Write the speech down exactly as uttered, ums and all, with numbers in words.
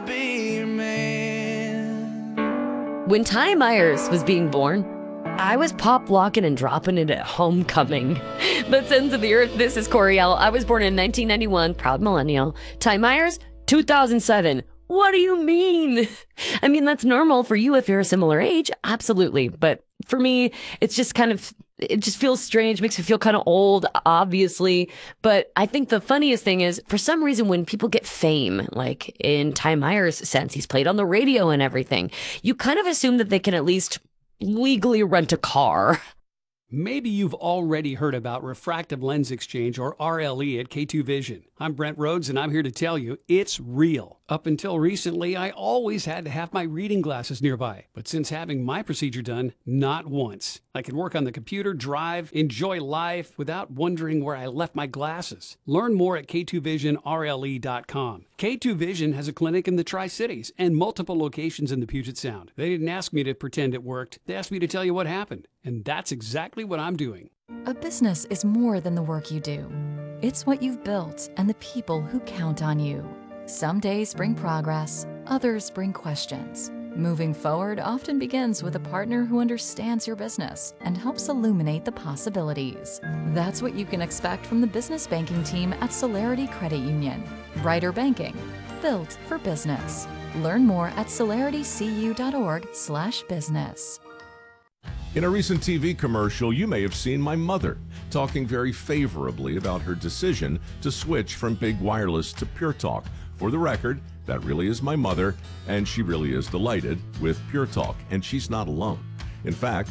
be your man. When Ty Myers was being born, I was pop locking and dropping it at homecoming. But Sons of the Earth, this is Coriel. I was born in nineteen ninety-one, proud millennial. Ty Myers, two thousand seven. What do you mean? I mean, that's normal for you if you're a similar age. Absolutely. But for me, it's just kind of, it just feels strange, makes me feel kind of old, obviously. But I think the funniest thing is, for some reason, when people get fame, like in Ty Myers' sense, he's played on the radio and everything, you kind of assume that they can at least legally rent a car. Maybe you've already heard about refractive lens exchange, or R L E, at K two Vision. I'm Brent Rhodes, and I'm here to tell you it's real. Up until recently, I always had to have my reading glasses nearby. But since having my procedure done, not once. I can work on the computer, drive, enjoy life without wondering where I left my glasses. Learn more at K two vision R L E dot com. K two Vision has a clinic in the Tri-Cities and multiple locations in the Puget Sound. They didn't ask me to pretend it worked. They asked me to tell you what happened. And that's exactly what I'm doing. A business is more than the work you do. It's what you've built and the people who count on you. Some days bring progress, others bring questions. Moving forward often begins with a partner who understands your business and helps illuminate the possibilities. That's what you can expect from the business banking team at Celerity Credit Union. Brighter banking, built for business. Learn more at celerity c u dot org slash business. In a recent T V commercial, you may have seen my mother talking very favorably about her decision to switch from Big Wireless to Pure Talk. For the record, that really is my mother, and she really is delighted with Pure Talk, and she's not alone. In fact,